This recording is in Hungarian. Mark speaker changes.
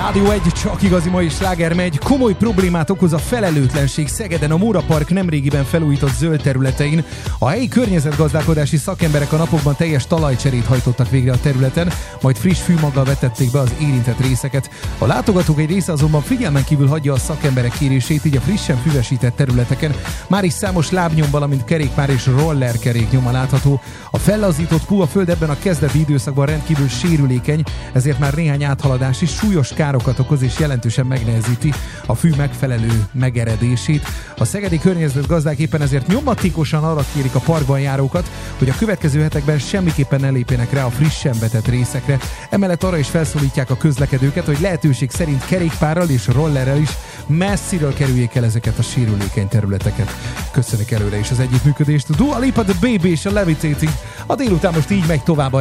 Speaker 1: Rádió 1, csak igazi mai sláger megy. Komoly problémát okoz a felelőtlenség Szegeden a Móra Park nemrégiben felújított zöld területein. A helyi környezetgazdálkodási szakemberek a napokban teljes talajcserét hajtottak végre a területen, majd friss fűmaggal vetették be az érintett részeket. A látogatók egy része azonban figyelmen kívül hagyja a szakemberek kérését, így a frissen füvesített területeken már is számos lábnyom, valamint kerékpár és rollerkerék nyoma látható. A fellazított puhaföld ebben a kezdeti időszakban rendkívül sérülékeny, ezért már néhány áthaladás is súlyos károkat okoz és jelentősen megnehezíti a fű megfelelő megeredését. A szegedi környezetgazdák éppen ezért nyomatékosan arra kérik a parkban járókat, hogy a következő hetekben semmiképpen ne lépjenek rá a frissen vetett részekre. Emellett arra is felszólítják a közlekedőket, hogy lehetőség szerint kerékpárral és rollerrel is messziről kerüljék el ezeket a sérülékeny területeket. Köszönjük előre is az együttműködést. Dua Lipa, The Baby és a Levitating. A délután most így megy tovább.